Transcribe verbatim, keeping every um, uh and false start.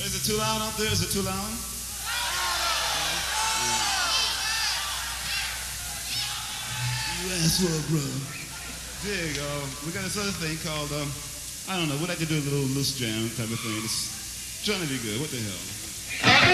Is it too loud out there? Is it too loud? You asked for it, brother. Dig, uh, we got this other thing called, um, I don't know, we like to do a little loose jam type of thing. It's trying to be good. What the hell?